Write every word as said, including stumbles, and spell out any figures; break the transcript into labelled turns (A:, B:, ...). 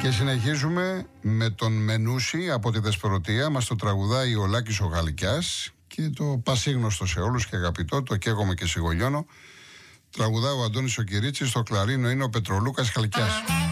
A: Και συνεχίζουμε με τον Μενούση από τη Δεσποροτεία. Μας το τραγουδάει ο Λάκης ο Γαλλικιάς και το πασίγνωστο σε όλους και αγαπητό, το καίγομαι και σιγολιώνω. Τραγουδάει ο Αντώνης ο Κυρίτσης, στο κλαρίνο είναι ο Πετρολούκας Χαλκιάς.